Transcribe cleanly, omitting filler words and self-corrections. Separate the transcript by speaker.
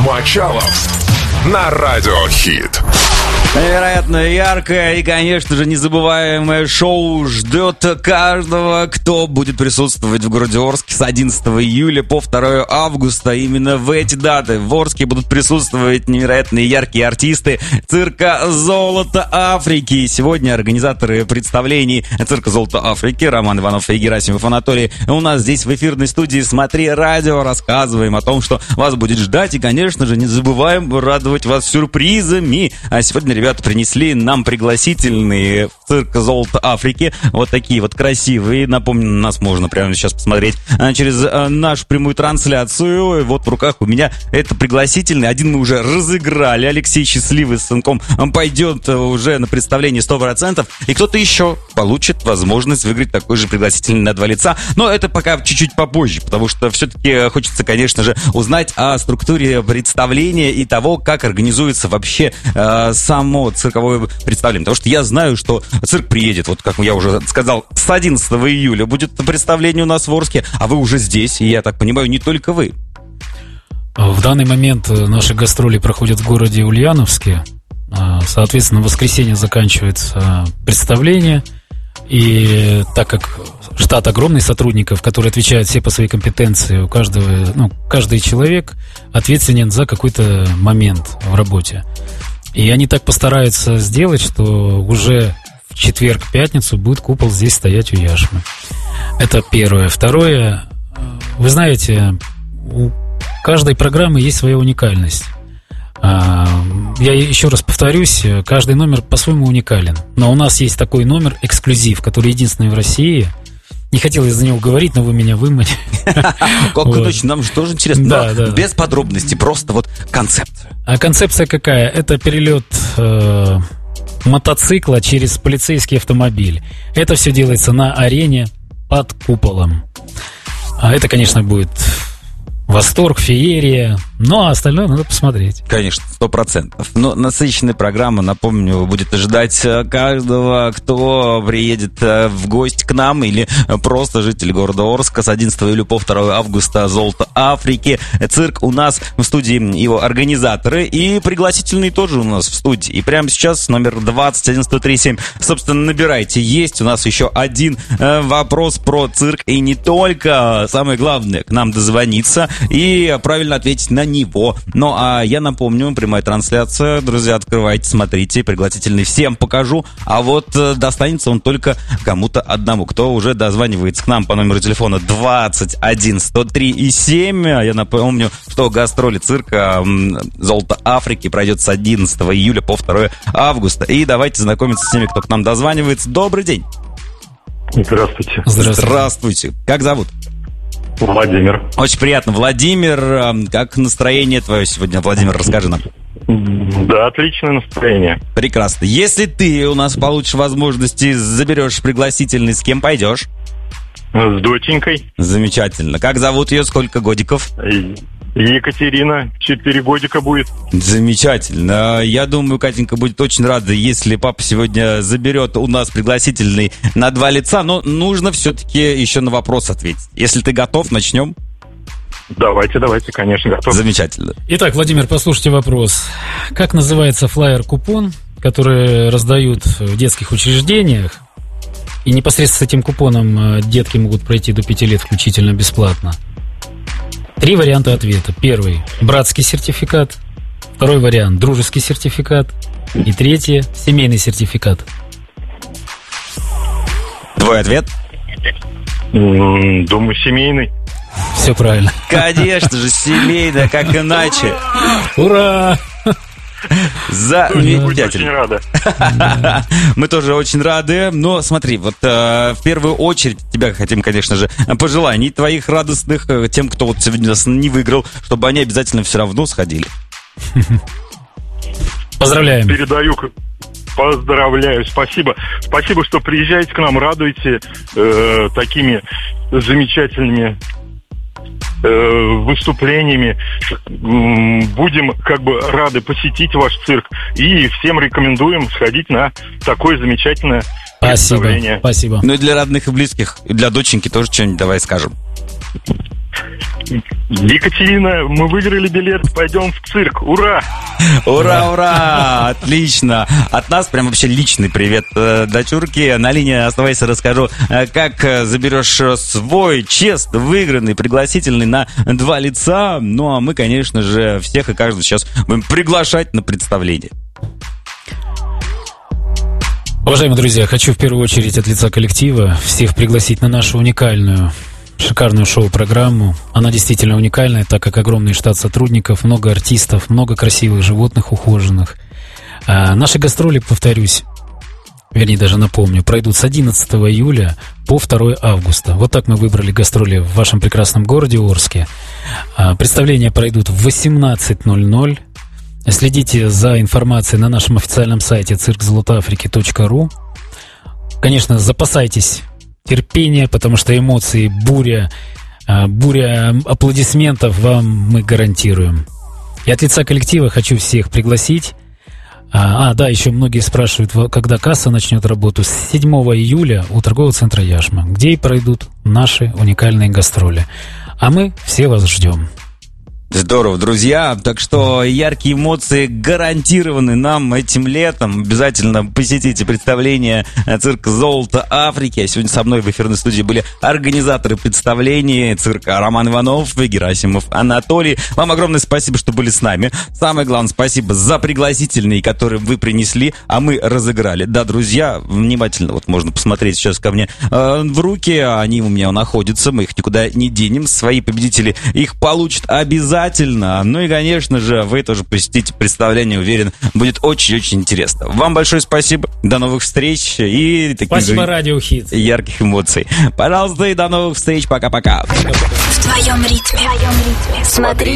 Speaker 1: Мочалов на Радиохит.
Speaker 2: Невероятно яркое и, конечно же, незабываемое шоу ждет каждого, кто будет присутствовать в городе Орске с 11 июля по 2 августа. Именно в эти даты в Орске будут присутствовать невероятные яркие артисты цирка «Золото Африки». Сегодня организаторы представлений цирка «Золото Африки» Роман Иванов и Герасимов Анатолий у нас здесь в эфирной студии «Смотри радио». Рассказываем о том, что вас будет ждать, и, конечно же, не забываем радовать вас сюрпризами. А сегодня ребята принесли нам пригласительные в цирк «Золото Африки». Вот такие вот красивые. Напомню, нас можно прямо сейчас посмотреть через нашу прямую трансляцию. Вот в руках у меня это пригласительный. Один мы уже разыграли. Алексей счастливый с сынком пойдет уже на представление 100%. И кто-то еще получит возможность выиграть такой же пригласительный на 2 лица. Но это пока чуть-чуть попозже, потому что все-таки хочется, конечно же, узнать о структуре представления и того, как организуется вообще само цирковое представление. Потому что я знаю, что цирк приедет, вот как я уже сказал, с 11 июля будет представление у нас в Орске, а вы уже здесь, и я так понимаю, не только вы.
Speaker 3: В данный момент наши гастроли проходят в городе Ульяновске. Соответственно, в воскресенье заканчивается представление. И так как штат огромный сотрудников, которые отвечают все по своей компетенции, у каждого, каждый человек ответственен за какой-то момент в работе. И они так постараются сделать, что уже в четверг-пятницу будет купол здесь стоять у Яшмы. Это первое. Второе, вы знаете, у каждой программы есть своя уникальность. Я еще раз повторюсь, каждый номер по-своему уникален. Но у нас есть такой номер эксклюзив, который единственный в России. Не хотел я за него говорить, но вы меня выманили.
Speaker 2: Как точно, нам же тоже интересно. Да. Без подробностей, просто вот концепция.
Speaker 3: А концепция какая? Это перелет мотоцикла через полицейский автомобиль. Это все делается на арене под куполом. А это, конечно, будет восторг, феерия. Ну, а остальное надо посмотреть.
Speaker 2: Конечно, 100%. Но насыщенная программа, напомню, будет ожидать каждого, кто приедет в гости к нам или просто житель города Орска с 11 июля по 2 августа. «Золото Африки». Цирк у нас в студии, его организаторы, и пригласительный тоже у нас в студии. И прямо сейчас номер 21137, собственно, набирайте. Есть у нас еще один вопрос про цирк, и не только. Самое главное, к нам дозвониться и правильно ответить на него. Ну, а я напомню, прямая трансляция. Друзья, открывайте, смотрите. Пригласительный всем покажу. А вот достанется он только кому-то одному, кто уже дозванивается к нам по номеру телефона 21 103 и 7. Я напомню, что гастроли цирка «Золото Африки» пройдет с 11 июля по 2 августа. И давайте знакомиться с теми, кто к нам дозванивается. Добрый день.
Speaker 4: Здравствуйте.
Speaker 2: Здравствуйте. Как зовут?
Speaker 4: Владимир.
Speaker 2: Очень приятно. Владимир, как настроение твое сегодня? Владимир, расскажи нам.
Speaker 4: Да, отличное настроение.
Speaker 2: Прекрасно. Если ты у нас получишь возможности, заберешь пригласительный, с кем пойдешь?
Speaker 4: С доченькой.
Speaker 2: Замечательно. Как зовут ее? Сколько годиков?
Speaker 4: Екатерина. 4 годика будет.
Speaker 2: Замечательно. Я думаю, Катенька будет очень рада, если папа сегодня заберет у нас пригласительный на 2 лица. Но нужно все-таки еще на вопрос ответить. Если ты готов, начнем.
Speaker 4: Давайте, конечно, готов.
Speaker 2: Замечательно.
Speaker 3: Итак, Владимир, послушайте вопрос. Как называется флаер-купон, который раздают в детских учреждениях? И непосредственно с этим купоном детки могут пройти до 5 лет включительно бесплатно. 3 варианта ответа. Первый – братский сертификат. Второй вариант – дружеский сертификат. И третий – семейный сертификат.
Speaker 2: Твой ответ?
Speaker 4: Думаю, семейный.
Speaker 3: Все правильно.
Speaker 2: Конечно же, семейный, как иначе.
Speaker 3: Ура!
Speaker 2: Замечательно.
Speaker 4: Очень рада.
Speaker 2: Мы тоже очень рады. Но смотри, вот в первую очередь тебя хотим, конечно же, пожеланий твоих радостных тем, кто вот сегодня нас не выиграл, чтобы они обязательно все равно сходили.
Speaker 3: Поздравляем.
Speaker 4: Поздравляю, спасибо. Спасибо, что приезжаете к нам, радуете такими замечательными выступлениями. Будем рады посетить ваш цирк и всем рекомендуем сходить на такое замечательное представление.
Speaker 3: Спасибо.
Speaker 2: Ну и для родных и близких, и для доченьки тоже что-нибудь давай скажем.
Speaker 4: Екатерина, мы выиграли билет, пойдем в цирк. Ура!
Speaker 2: Ура, ура! Отлично! От нас прям вообще личный привет, дочурки. На линии оставайся, расскажу, как заберешь свой честно выигранный пригласительный на 2 лица. Ну, а мы, конечно же, всех и каждого сейчас будем приглашать на представление.
Speaker 3: Уважаемые друзья, хочу в первую очередь от лица коллектива всех пригласить на нашу уникальную, шикарную шоу-программу. Она действительно уникальная, так как огромный штат сотрудников, много артистов, много красивых животных ухоженных. Наши гастроли, повторюсь, вернее даже напомню, пройдут с 11 июля по 2 августа. Вот так мы выбрали гастроли в вашем прекрасном городе Орске. Представления пройдут в 18:00. Следите за информацией на нашем официальном сайте circzlotafriki.ru. Конечно, запасайтесь терпения, потому что эмоции, буря аплодисментов вам мы гарантируем. И от лица коллектива хочу всех пригласить. Да, еще многие спрашивают, когда касса начнет работу. С 7 июля у торгового центра Яшма, где и пройдут наши уникальные гастроли. А мы все вас ждем.
Speaker 2: Здорово, друзья. Так что яркие эмоции гарантированы нам этим летом. Обязательно посетите представление цирка «Золото Африки». А сегодня со мной в эфирной студии были организаторы представления цирка Роман Иванов и Герасимов Анатолий. Вам огромное спасибо, что были с нами. Самое главное, спасибо за пригласительные, которые вы принесли, а мы разыграли. Да, друзья, внимательно, вот можно посмотреть сейчас ко мне в руки. Они у меня находятся, мы их никуда не денем. Свои победители их получат обязательно. Ну и, конечно же, вы тоже посетите представление, уверен, будет очень-очень интересно. Вам большое спасибо, до новых встреч и таких
Speaker 3: спасибо, Радио Хит.
Speaker 2: Ярких эмоций. Пожалуйста, и до новых встреч, пока-пока.
Speaker 5: В твоем ритме. Смотри